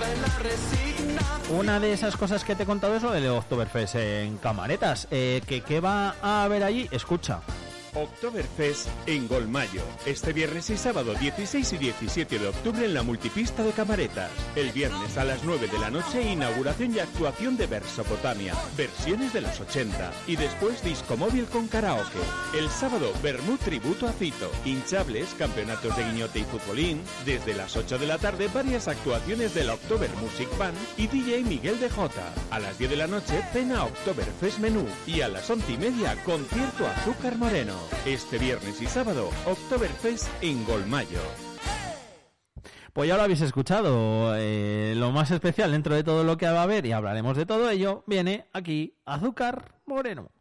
Una de esas cosas que te he contado es lo del Oktoberfest en Camaretas. ¿Qué va a haber allí? Escucha. Oktoberfest en Golmayo, este viernes y sábado 16 y 17 de octubre en la multipista de Camaretas. El viernes a las 9 de la noche, inauguración y actuación de Versopotamia, versiones de los 80, y después disco móvil con karaoke. El sábado, Vermut tributo a Fito, hinchables, campeonatos de guiñote y futbolín. Desde las 8 de la tarde, varias actuaciones de la Oktober Music Band y DJ Miguel de Jota. A las 10 de la noche, cena Oktoberfest menú, y a las 11:30, concierto Azúcar Moreno. Este viernes y sábado, Oktoberfest en Golmayo. Pues ya lo habéis escuchado. Lo más especial dentro de todo lo que va a haber, y hablaremos de todo ello, viene aquí Azúcar Moreno.